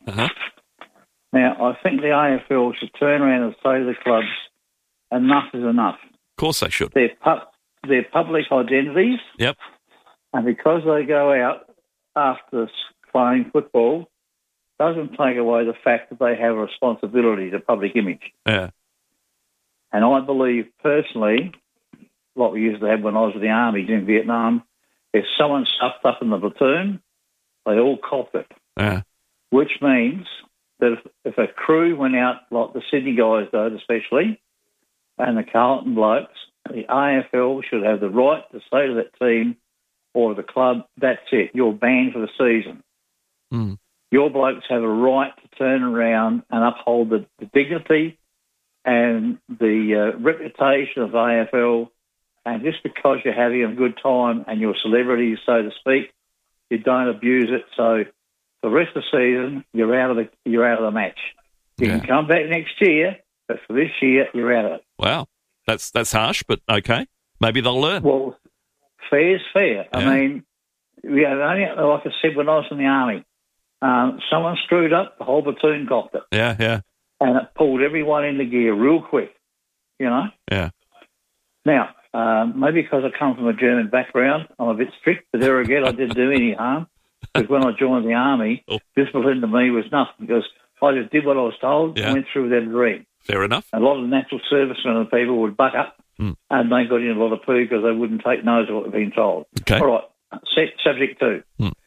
Uh-huh. Now, I think the AFL should turn around and say to the clubs, enough is enough. Of course they should. They're public identities, Yep. and because they go out after playing football, doesn't take away the fact that they have a responsibility to public image. Yeah. And I believe personally, like we used to have when I was in the Army in Vietnam, if someone stuffed up in the platoon, they all copped it. Yeah. Which means that if a crew went out, like the Sydney guys did especially, and the Carlton blokes, the AFL should have the right to say to that team or the club, that's it, you're banned for the season. Mm. Your blokes have a right to turn around and uphold the dignity and the reputation of the AFL, and just because you're having a good time and you're celebrities, so to speak, you don't abuse it. So for the rest of the season, you're out of the match. You can come back next year, but for this year, you're out of it. Wow, that's harsh, but okay. Maybe they'll learn. Well, fair's fair. Yeah. I mean, we have only, like I said, when I was in the Army, someone screwed up, the whole platoon copped it. Yeah. And it pulled everyone into gear real quick, you know? Yeah. Now, maybe because I come from a German background, I'm a bit strict, but there again, I didn't do any harm. Because when I joined the Army, discipline to me was nothing, because I just did what I was told and went through without a dream. Fair enough. A lot of national servicemen and people would buck up, and they got in a lot of poo because they wouldn't take notice of what they've been told. Okay. All right, subject two.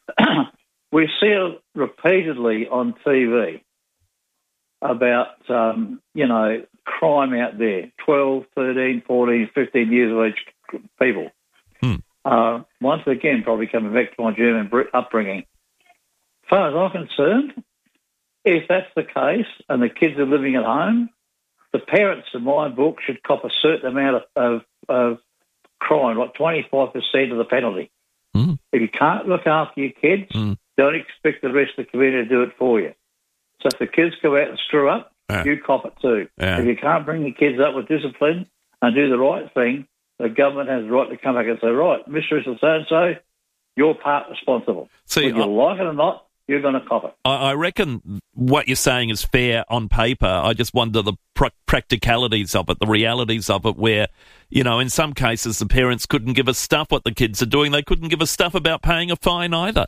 We see it repeatedly on TV about, crime out there, 12, 13, 14, 15 years of age people. Once again, probably coming back to my German upbringing. As far as I'm concerned, if that's the case and the kids are living at home, the parents in my book should cop a certain amount of crime, like 25% of the penalty. If you can't look after your kids, don't expect the rest of the community to do it for you. So if the kids go out and screw up, you cop it too. If you can't bring the kids up with discipline and do the right thing, the government has the right to come back and say, right, Mr. So-and-so, you're part responsible. See, whether you like it or not, you're going to cop it. I reckon what you're saying is fair on paper. I just wonder the practicalities of it, the realities of it, where, in some cases the parents couldn't give a stuff what the kids are doing. They couldn't give a stuff about paying a fine either,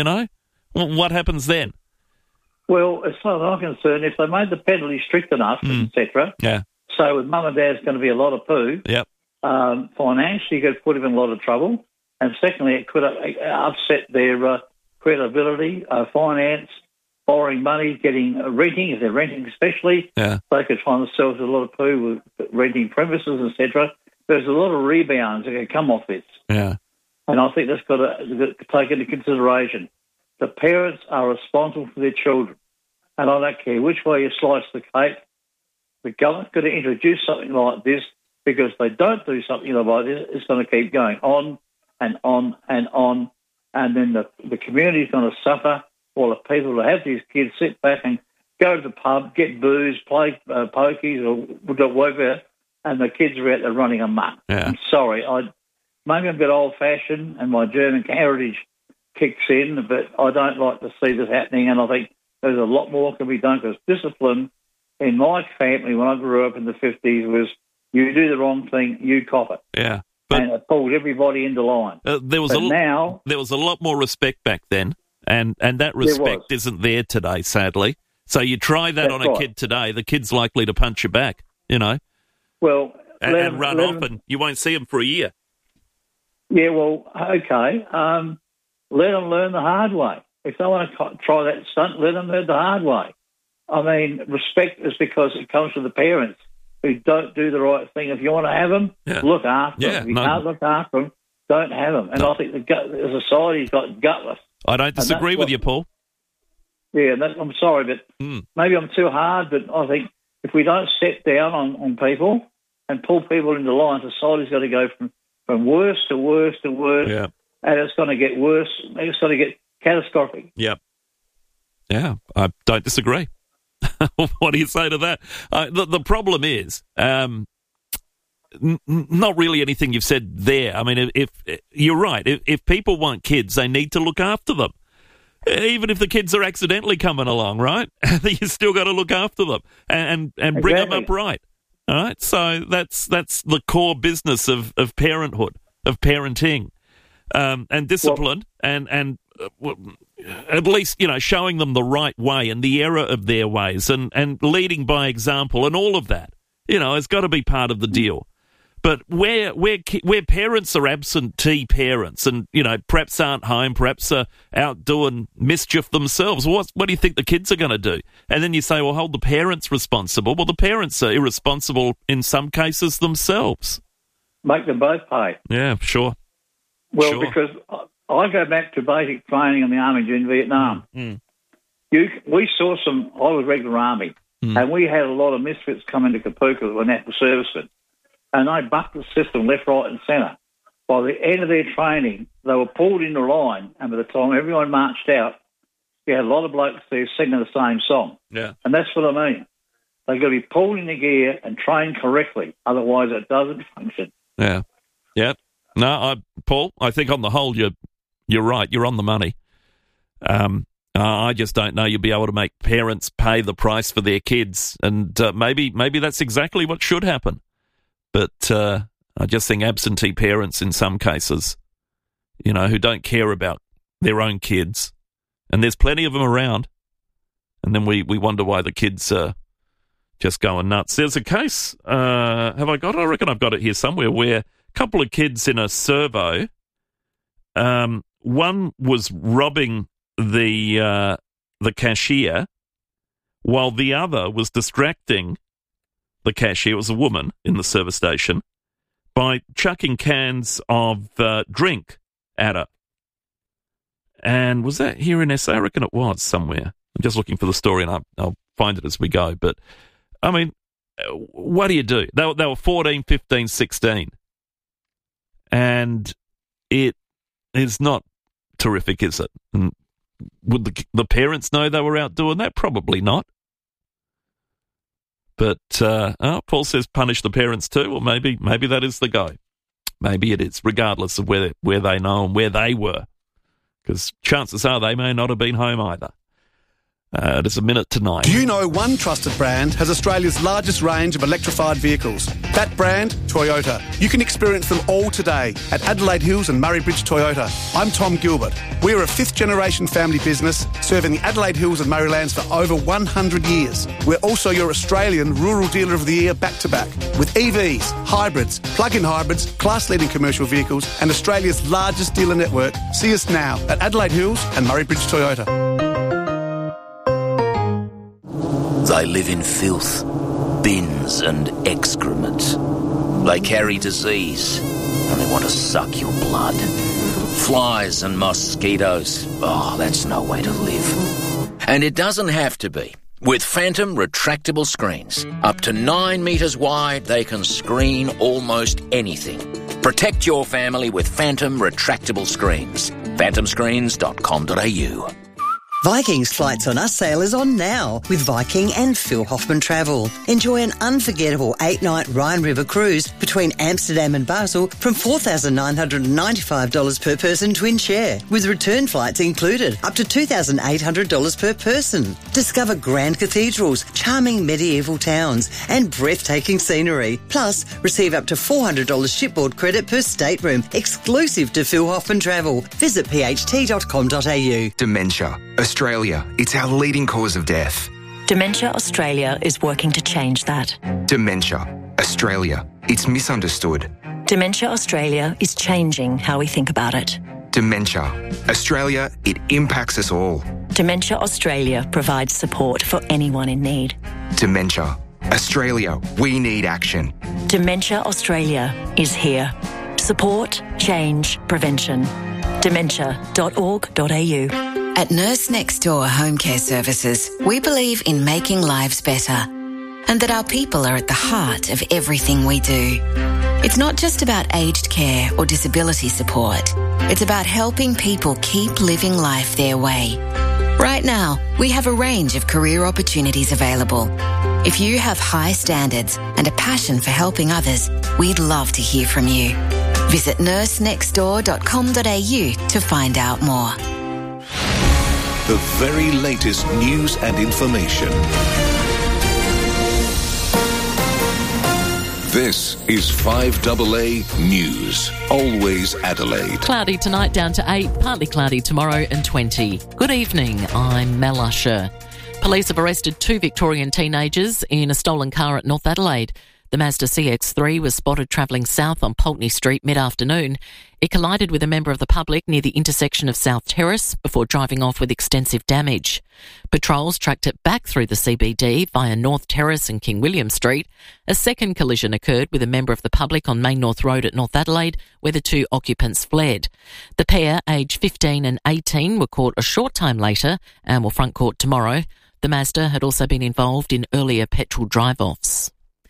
What happens then? Well, as far as I'm concerned, if they made the penalty strict enough, etc., so with mum and dad's going to be a lot of poo, financially, it could put them in a lot of trouble. And secondly, it could upset their credibility, finance, borrowing money, getting renting, if they're renting especially. They could find themselves a lot of poo with renting premises, etc. There's a lot of rebounds that can come off this. And I think that's got to take into consideration. The parents are responsible for their children. And I don't care which way you slice the cake, the government's got to introduce something like this, because if they don't do something like this, it's going to keep going on and on and on. And then the community's going to suffer, while the people that have these kids sit back and go to the pub, get booze, play pokies or whatever, and the kids are out there running amok. I'm sorry. Maybe I'm a bit old-fashioned and my German heritage kicks in, but I don't like to see this happening, and I think there's a lot more can be done, because discipline in my family when I grew up in the 50s was you do the wrong thing, you cop it. But and it pulled everybody into line. There was a lot more respect back then, and that respect isn't there today, sadly. So you try that on a kid today, the kid's likely to punch you back, Well, and run off, and you won't see him for a year. Yeah, well, okay. Let them learn the hard way. If they want to try that stunt, let them learn the hard way. I mean, respect is because it comes from the parents who don't do the right thing. If you want to have them, look after them. If you can't look after them, don't have them. And I think the society's got gutless. I don't disagree with you, Paul. Yeah, I'm sorry, but maybe I'm too hard, but I think if we don't step down on people and pull people into line, society's got to go from worse to worse to worse, and it's going to get worse. It's going to get catastrophic. Yeah, I don't disagree. What do you say to that? The problem is not really anything you've said there. I mean, if you're right, if people want kids, they need to look after them. Even if the kids are accidentally coming along, right? You still got to look after them and bring them up right. All right, so that's the core business of parenthood, of parenting, and discipline, and at least, showing them the right way and the error of their ways, and leading by example, and all of that, has got to be part of the deal. But where parents are absentee parents, and perhaps aren't home, perhaps are out doing mischief themselves, what do you think the kids are going to do? And then you say, well, hold the parents responsible. Well, the parents are irresponsible in some cases themselves. Make them both pay. Yeah, sure. Well, sure. Because I go back to basic training in the Army in Vietnam. Mm. We saw I was regular Army, and we had a lot of misfits come into Kapooka that were national servicemen. And they bucked the system left, right and centre. By the end of their training, they were pulled into line, and by the time everyone marched out, you had a lot of blokes there singing the same song. Yeah. And that's what I mean. They've got to be pulled into gear and trained correctly, otherwise it doesn't function. Yeah. Yeah. No, Paul, I think on the whole you're right. You're on the money. I just don't know you'll be able to make parents pay the price for their kids, and maybe that's exactly what should happen. But I just think absentee parents in some cases, who don't care about their own kids, and there's plenty of them around, and then we wonder why the kids are just going nuts. There's a case, have I got it? I reckon I've got it here somewhere, where a couple of kids in a servo, one was robbing the cashier while the other was distracting the cashier. It was a woman in the service station, by chucking cans of drink at her. And was that here in SA? I reckon it was somewhere. I'm just looking for the story, and I'll find it as we go. But, I mean, what do you do? They were 14, 15, 16. And it is not terrific, is it? And would the parents know they were out doing that? Probably not. But Paul says punish the parents too. Well, maybe that is the go. Maybe it is, regardless of where they know and where they were, because chances are they may not have been home either. It is 8:50. Do you know one trusted brand has Australia's largest range of electrified vehicles? That brand, Toyota. You can experience them all today at Adelaide Hills and Murray Bridge Toyota. I'm Tom Gilbert. We're a fifth-generation family business serving the Adelaide Hills and Murraylands for over 100 years. We're also your Australian Rural Dealer of the Year back-to-back. With EVs, hybrids, plug-in hybrids, class-leading commercial vehicles and Australia's largest dealer network. See us now at Adelaide Hills and Murray Bridge Toyota. They live in filth, bins and excrement. They carry disease and they want to suck your blood. Flies and mosquitoes. Oh, that's no way to live. And it doesn't have to be. With Phantom retractable screens, up to 9 metres wide, they can screen almost anything. Protect your family with Phantom retractable screens. phantomscreens.com.au. Viking's Flights on Us sale is on now with Viking and Phil Hoffman Travel. Enjoy an unforgettable 8-night Rhine River cruise between Amsterdam and Basel from $4,995 per person twin share, with return flights included, up to $2,800 per person. Discover grand cathedrals, charming medieval towns and breathtaking scenery. Plus, receive up to $400 shipboard credit per stateroom, exclusive to Phil Hoffman Travel. Visit pht.com.au. Dementia. Australia, it's our leading cause of death. Dementia Australia is working to change that. Dementia. Australia, it's misunderstood. Dementia Australia is changing how we think about it. Dementia. Australia, it impacts us all. Dementia Australia provides support for anyone in need. Dementia. Australia, we need action. Dementia Australia is here. Support, change, prevention. Dementia.org.au. At Nurse Next Door Home Care Services, we believe in making lives better and that our people are at the heart of everything we do. It's not just about aged care or disability support. It's about helping people keep living life their way. Right now, we have a range of career opportunities available. If you have high standards and a passion for helping others, we'd love to hear from you. Visit nursenextdoor.com.au to find out more. the very latest news and information. This is 5AA News. Always Adelaide. Cloudy tonight down to 8, partly cloudy tomorrow and 20. Good evening, I'm Mel Usher. Police have arrested 2 Victorian teenagers in a stolen car at North Adelaide. The Mazda CX-3 was spotted travelling south on Pulteney Street mid-afternoon. It collided with a member of the public near the intersection of South Terrace before driving off with extensive damage. Patrols tracked it back through the CBD via North Terrace and King William Street. A second collision occurred with a member of the public on Main North Road at North Adelaide, where the 2 occupants fled. The pair, aged 15 and 18, were caught a short time later and will front court tomorrow. The Mazda had also been involved in earlier petrol drive-offs.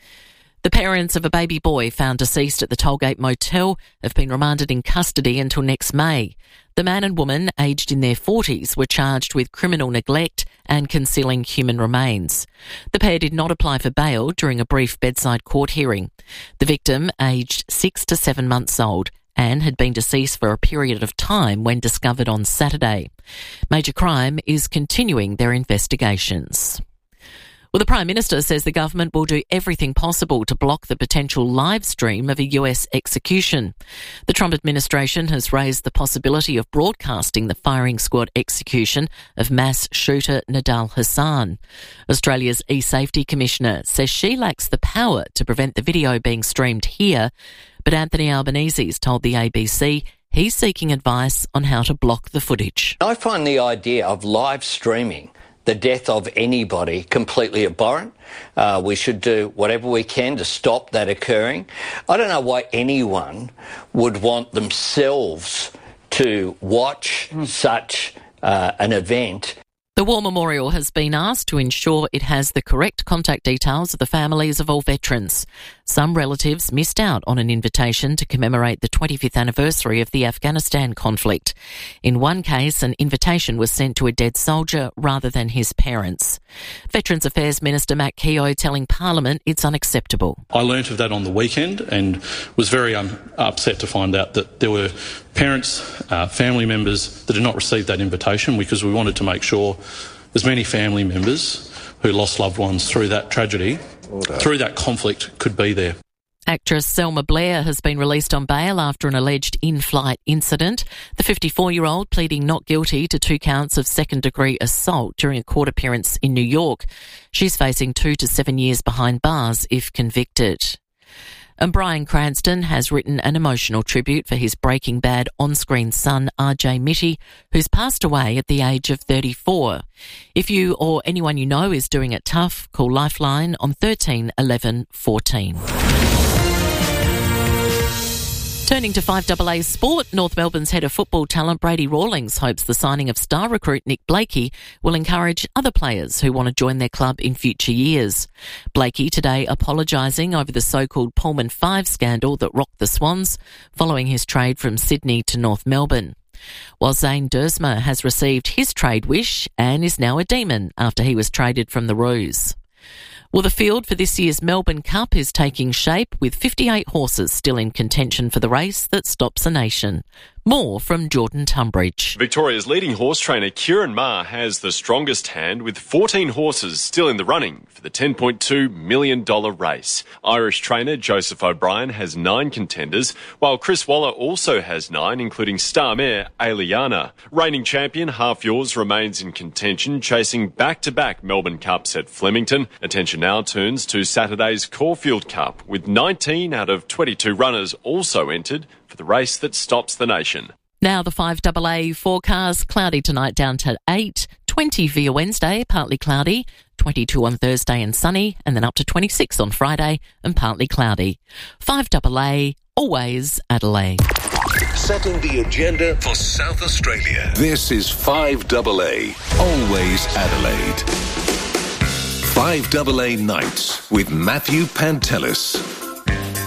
The parents of a baby boy found deceased at the Tollgate Motel have been remanded in custody until next May. The man and woman, aged in their 40s, were charged with criminal neglect and concealing human remains. The pair did not apply for bail during a brief bedside court hearing. The victim, aged 6 to 7 months old, and had been deceased for a period of time when discovered on Saturday. Major Crime is continuing their investigations. Well, the Prime Minister says the government will do everything possible to block the potential live stream of a US execution. The Trump administration has raised the possibility of broadcasting the firing squad execution of mass shooter Nidal Hasan. Australia's e-safety commissioner says she lacks the power to prevent the video being streamed here, but Anthony Albanese has told the ABC he's seeking advice on how to block the footage. I find the idea of live streaming the death of anybody completely abhorrent. We should do whatever we can to stop that occurring. I don't know why anyone would want themselves to watch such an event. The War Memorial has been asked to ensure it has the correct contact details of the families of all veterans. Some relatives missed out on an invitation to commemorate the 25th anniversary of the Afghanistan conflict. In one case, an invitation was sent to a dead soldier rather than his parents. Veterans Affairs Minister Matt Keogh telling Parliament it's unacceptable. I learnt of that on the weekend and was very upset to find out that there were parents, family members that did not receive that invitation, because we wanted to make sure as many family members who lost loved ones through that tragedy, through that conflict, could be there. Actress Selma Blair has been released on bail after an alleged in-flight incident. The 54-year-old pleading not guilty to 2 counts of second-degree assault during a court appearance in New York. She's facing 2 to 7 years behind bars if convicted. And Bryan Cranston has written an emotional tribute for his Breaking Bad on-screen son, RJ Mitty, who's passed away at the age of 34. If you or anyone you know is doing it tough, call Lifeline on 13 11 14. Turning to 5AA Sport, North Melbourne's head of football talent Brady Rawlings hopes the signing of star recruit Nick Blakey will encourage other players who want to join their club in future years. Blakey today apologising over the so-called Pullman 5 scandal that rocked the Swans following his trade from Sydney to North Melbourne. While Zane Dersma has received his trade wish and is now a Demon after he was traded from the Roos. Well, the field for this year's Melbourne Cup is taking shape with 58 horses still in contention for the race that stops a nation. More from Jordan Tunbridge. Victoria's leading horse trainer Kieran Maher has the strongest hand with 14 horses still in the running for the $10.2 million race. Irish trainer Joseph O'Brien has 9 contenders, while Chris Waller also has 9, including star mare Aliana. Reigning champion Half Yours remains in contention, chasing back-to-back Melbourne Cups at Flemington. Attention now turns to Saturday's Caulfield Cup, with 19 out of 22 runners also entered for the race that stops the nation. Now the 5AA forecast: cloudy tonight down to 8, 20 via Wednesday, partly cloudy, 22 on Thursday and sunny, and then up to 26 on Friday and partly cloudy. 5AA, always Adelaide. Setting the agenda for South Australia. This is 5AA, always Adelaide. 5AA Nights with Matthew Pantelis.